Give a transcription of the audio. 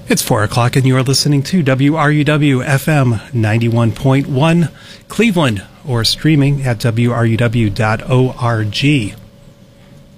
It's 4 o'clock and you are listening to WRUW FM 91.1 Cleveland or streaming at WRUW.org.